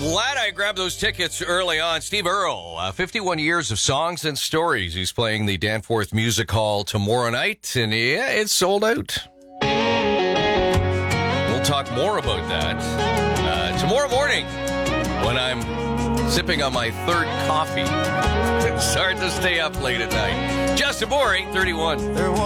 Glad I grabbed those tickets early on. Steve Earle, 51 years of songs and stories. He's playing the Danforth Music Hall tomorrow night, and yeah, it's sold out. We'll talk more about that tomorrow morning when I'm sipping on my third coffee. It's hard to stay up late at night. Justin Moore, 8:31.